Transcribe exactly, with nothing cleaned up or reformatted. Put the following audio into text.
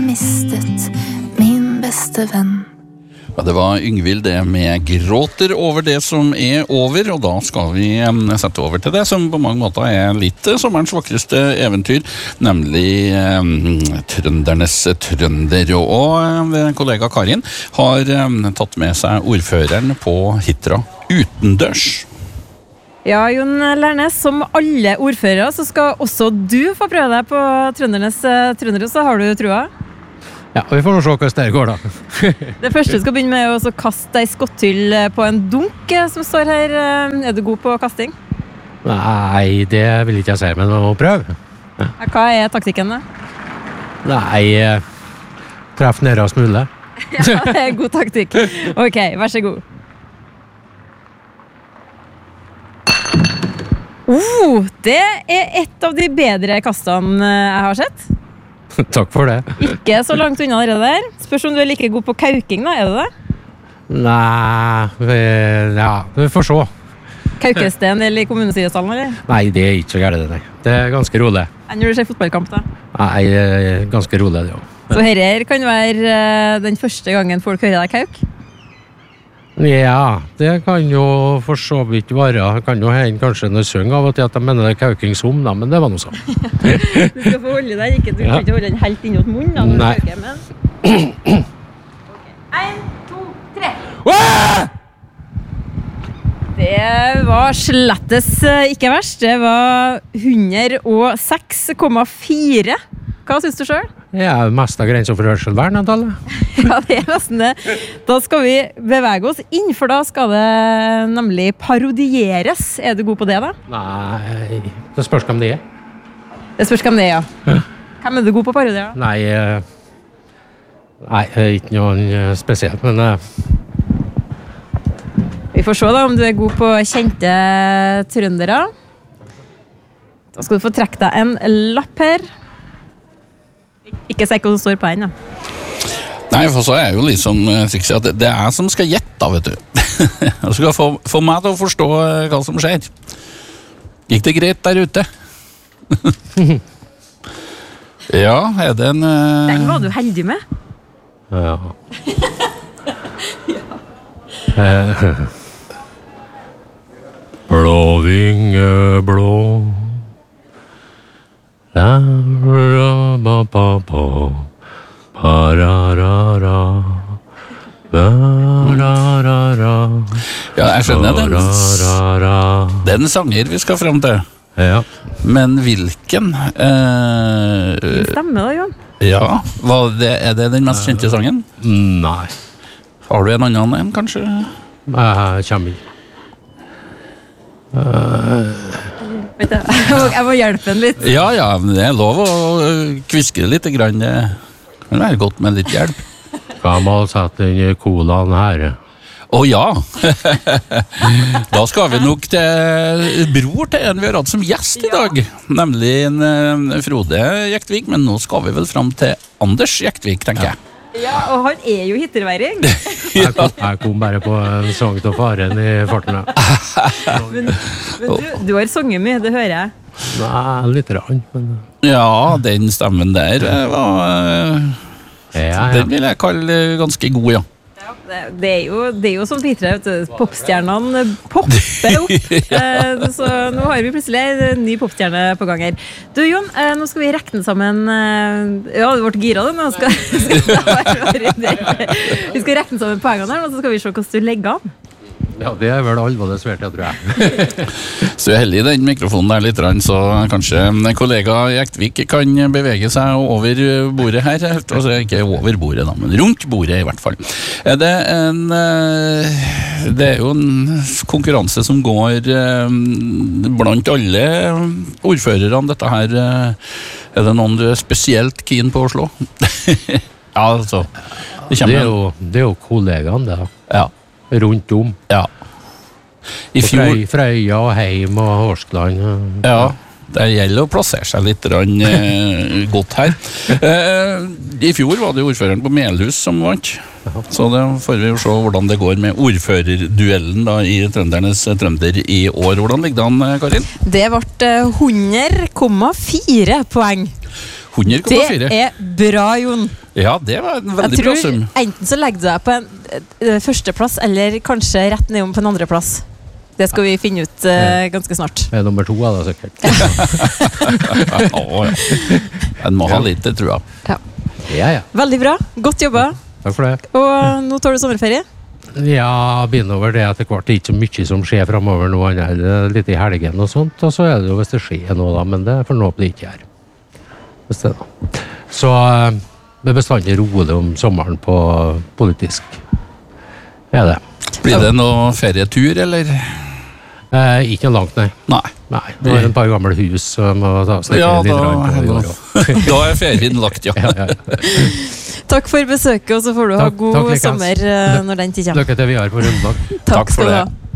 mistet min beste venn. Ja, det var Yngvild det med gråter over det som er over, og da skal vi sette over til det som på mange måter er litt sommerens vakreste eventyr, nemlig eh, trøndernes trønder. Og eh, kollega Karin har eh, tatt med seg ordføreren på Hitra utendørs. Ja, Jon Lernes, som alle ordførere så skal også du få prøve deg på trøndernes trøndere, så har du trua? Ja, vi får nå se hvordan det går da. Det første du skal begynne med er å kaste deg skotthyll på en dunk som står her. Er du god på kasting? Nei, det vil ikke jeg si, men vi må prøve. Ja. Hva er taktikken da? Nei, treff nærmest mulig. Ja, det er god taktikk. Ok, vær så god. Oh, det er et av de bedre kastene jeg har sett. Takk for det. Ikke så langt unna det der. Spørs om du er like god på kauking da, er du det? Nei, vi, ja, vi får se. Kaukes det en del i kommunestyresalen, eller? Nei, det er ikke så gærent det, nei. Det er ganske rolig. Enn når du ser fotballkamp da? Nei, det er ganske rolig det, ja. Så her kan være den første gangen folk hører deg kauk? Ja, det kan jo for så vidt være. Det kan jo hende kanskje når søng av og til at de mener det er kaukingsom, da, men det var noe sånn. Du skal få holde den, ikke, du kan ikke holde den helt inn mot munnen da, når Nei. du kauker, men... Okay. En, to, tre. Det var slettes ikke verst. Det var hundre og seks komma fire. Hva synes du selv? Ja, mest av grenser for hørselvern, antallet. Ja, det er nesten det. Da skal vi bevege oss inn, for da skal det nemlig parodieres. Er du god på det da? Nei, det spørs hvem det er. Det spørs hvem det er, ja. Hvem er du god på å parodiere da? Nei, eh, nei, ikke noe spesielt, men... Eh, Vi får se da om du er god på kjente trøndere. Da skal du få trekke deg en lapp her. Ikke si hva som står på den, da. Nei, for så er jeg jo litt sånn triksi at det er jeg som skal gjette, vet du. Jeg skal få, få meg til å forstå hva som skjer. Gikk det greit der ute? Ja, er det en... Uh... Den var du heldig med. ja. ja. Blå vinge blå. La ra ba ba ba. Pa ra ra ra. La ra ra ra. Ja, jeg skjønner det. Ra ra ra. Det er en sanger vi skal frem til. Ja. Men hvilken? Uh... Stemmer da, Jon. Ja, hva, det, er det den mest kjente sangen? Nei. Har du en annen en, kanskje? Jeg kommer ikke. Uh... Vet du, jeg, må, jeg må hjelpe en litt. Ja, ja, men det er lov å kviske litt grann. Det kan være godt med litt hjelp. Kan man sette inn colaen her? Å ja! Da skal vi nok til bror til en vi har hatt som gjest i dag. Nemlig en Frode Jektvik, men nå skal vi vel frem til Anders Jektvik, tenker jeg. Ja, og han er jo hitterværing. Jeg kom, jeg kom bare på en sang til faren i farten. Men, men du, du har sunget mye, det hører jeg. Nei, litt rann. Men... Ja, den stemmen der var... Ja, ja. Den vil jeg kalle ganske god, ja. Det, det, er jo, det er jo som Peter, vet du, popstjernene popper opp. eh, så nå har vi plutselig en ny popstjerne på gang her. Du, Jon, eh, nå skal vi rekne sammen eh, ja, det ble gira, nå skal, skal vi skal rekne sammen poengene her, og så skal vi se hvordan du legger an. Ja, det er vel alvorlig svært, jeg tror jeg. Så jeg er heldig i den mikrofonen der litt, så kanskje kollega Jektvik kan bevege seg over bordet her. Altså ikke over bordet da, men rundt bordet i hvert fall. Er det en... Det er jo en konkurranse som går blant alle ordførerne, dette her. Er det noen du er spesielt keen på å slå? Ja, altså. Det, det, er jo, det er jo kollegaene, det. Ja. Rundt om. Ja. I fjor... Frøya og Heim og Horskland. Ja, det gjelder å plassere seg litt rann, eh, godt her. Eh, I fjor var det ordføreren på Melhus som vant. Så det får vi jo se hvordan det går med ordførerduellen da, i Trøndernes Trønder i år. Hvordan ligger det an, Karin? Det ble hundre komma fire poeng. hundre komma fire. Det er bra, Jon. Ja, det var en Jeg veldig bra tror sum. enten så legger du deg på en eh, førsteplass, eller kanskje rett nedom på en andreplass. Det skal vi finne ut eh, ganske snart. Det er nummer to, er det sikkert. Å, ja. En må ha litt, det tror jeg. Ja. Ja, ja. Veldig bra. Godt jobba. Takk for det. Og nå tar du sommerferie. Ja, begynner over det etter hvert. Det er ikke så mye som skjer fremover nå, annet enn litt i helgen og sånt, og så er det jo hvis det skjer noe da, men det får nå bli ikke her. Hvis det da. Så eh, det er bestandig rolig om sommeren på politisk. Er det. Blir det noe ferietur, eller? Eh, ikke noe langt, nei. Nei. Nei, det var en par gamle hus som må ta snekke Ja, litt da, rann på i år. da, da er ferien lagt, ja. Ja, ja. Takk for besøket, og så får du ha Takk- god takk likeens. sommer eh, når den tid kommer. Lykke til videre på Rundbakk. Takk Takk for skal du det. ha.